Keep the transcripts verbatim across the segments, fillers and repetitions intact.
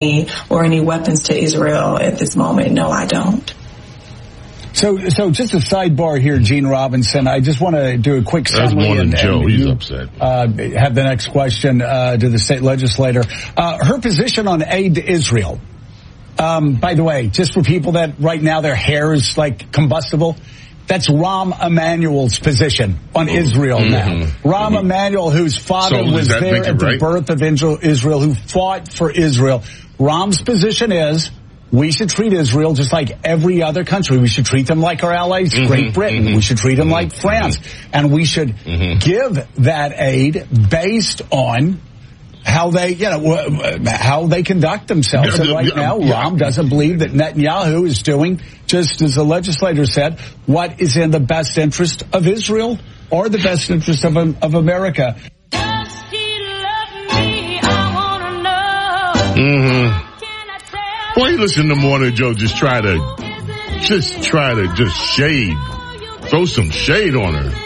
or any weapons to Israel at this moment. No, I don't. So, so just a sidebar here, Gene Robinson. I just want to do a quick summary. That's more than and, Joe. and He's you, upset. Uh, have the next question uh, to the state legislator. Uh, her position on aid to Israel. Um, by the way, just for people that right now their hair is like combustible, that's Rahm Emanuel's position on Israel mm-hmm. now. Rahm mm-hmm. Emanuel, whose father so was there at the right? birth of Israel, who fought for Israel. Rahm's position is, we should treat Israel just like every other country. We should treat them like our allies, mm-hmm, Great Britain. Mm-hmm, we should treat them mm-hmm, like France. Mm-hmm, and we should mm-hmm. give that aid based on how they, you know, how they conduct themselves. And right now, Rahm doesn't believe that Netanyahu is doing, just as the legislator said, what is in the best interest of Israel or the best interest of, of America. Does he love me? I wanna know. Mm-hmm. Why you listen to Morning Joe just try to, just try to just shade, throw some shade on her.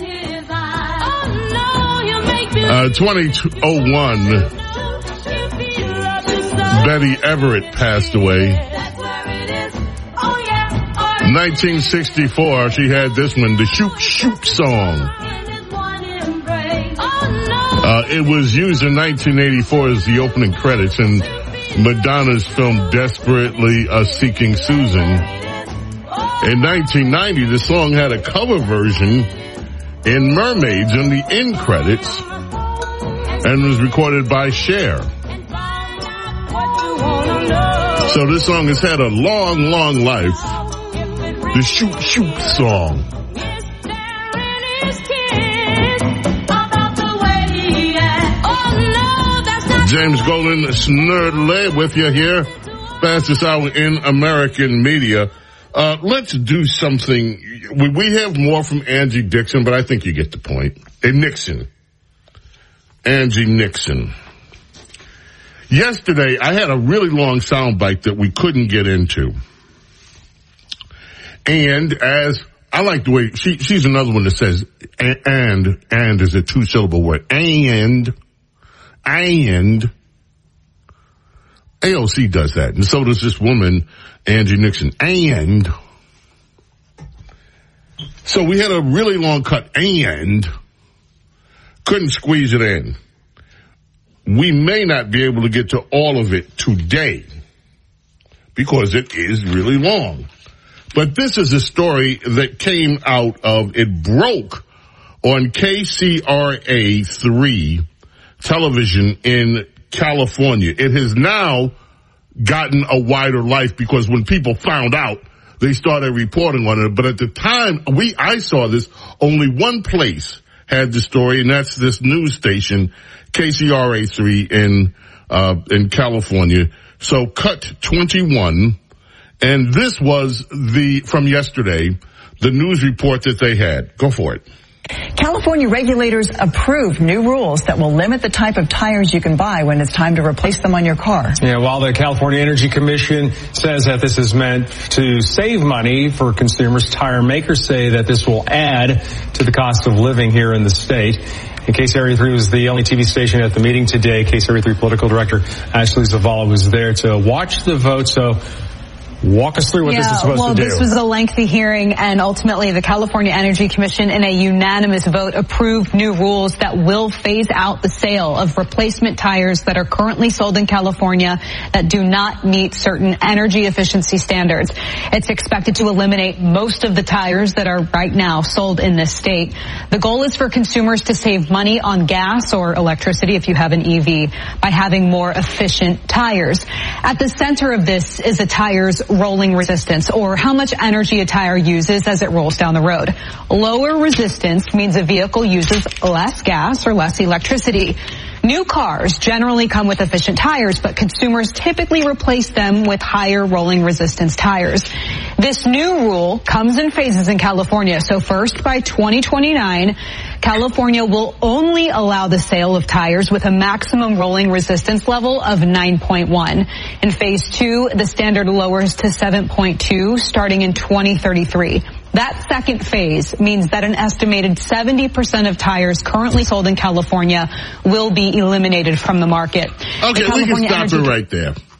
Uh, twenty oh one, Betty Everett passed away. nineteen sixty-four, she had this one, the Shoop Shoop song. Uh, it was used in nineteen eighty-four as the opening credits in Madonna's film Desperately uh, Seeking Susan. In nineteen ninety, the song had a cover version in Mermaids in the end credits and was recorded by Cher. So this song has had a long, long life. The Shoop Shoop song. James Golden Snerdley with you here. Fastest hour in American media. Uh, let's do something. We, we have more from Angie Dixon, but I think you get the point. Hey, Nixon. Angie Nixon. Yesterday, I had a really long soundbite that we couldn't get into. And as, I like the way, she, she's another one that says, and, and is a two-syllable word. And, and, A O C does that. And so does this woman, Angie Nixon. And, so we had a really long cut, and, couldn't squeeze it in. We may not be able to get to all of it today because it is really long. But this is a story that came out of, it broke on K C R A three television in California. It has now gotten a wider life because when people found out, they started reporting on it. But at the time we, I saw this, only one place had the story, and that's this news station, K C R A three in, uh, in California. So cut twenty-one, and this was the, from yesterday, the news report that they had. Go for it. California regulators approved new rules that will limit the type of tires you can buy when it's time to replace them on your car. Yeah, while the California Energy Commission says that this is meant to save money for consumers, tire makers say that this will add to the cost of living here in the state. And K C R A three was the only T V station at the meeting today. K C R A three political director Ashley Zavala was there to watch the vote. So walk us through what yeah, this is supposed well, to do. This was a lengthy hearing, and ultimately the California Energy Commission, in a unanimous vote, approved new rules that will phase out the sale of replacement tires that are currently sold in California that do not meet certain energy efficiency standards. It's expected to eliminate most of the tires that are right now sold in this state. The goal is for consumers to save money on gas or electricity if you have an E V by having more efficient tires. At the center of this is a tire's rolling resistance, or how much energy a tire uses as it rolls down the road. Lower resistance means a vehicle uses less gas or less electricity. New cars generally come with efficient tires, but consumers typically replace them with higher rolling resistance tires. This new rule comes in phases in California. So first, by twenty twenty-nine, California will only allow the sale of tires with a maximum rolling resistance level of nine point one. In phase two, the standard lowers to seven point two starting in twenty thirty-three. That second phase means that an estimated seventy percent of tires currently sold in California will be eliminated from the market. Okay, the we can stop Energy- it right there.